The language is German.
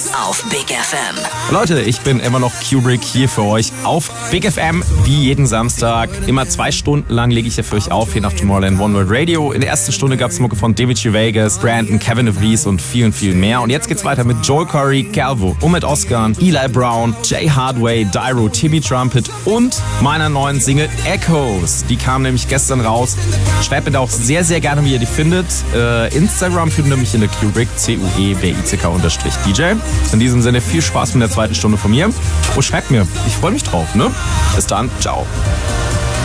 auf Big FM. Leute, ich bin immer noch Kubrick hier für euch auf Big FM, wie jeden Samstag. Immer 2 Stunden lang lege ich ja für euch auf, hier nach Tomorrowland One World Radio. In der ersten Stunde gab es Mucke von David G. Vegas, Brandon, Kevin DeVries und vielen, vielen mehr. Und jetzt geht's weiter mit Joel Corry, Calvo, Ummet Oskan, Eli Brown, Jay Hardway, Dyro, Timmy Trumpet und meiner neuen Single Echoes. Die kam nämlich gestern raus. Schreibt mir da auch sehr, sehr gerne, wie ihr die findet. Instagram findet ihr mich in der Kubrick, CUEBICK_DJ. In diesem Sinne viel Spaß mit der zweiten Stunde von mir. Und schreibt mir, ich freue mich drauf, ne? Bis dann, ciao.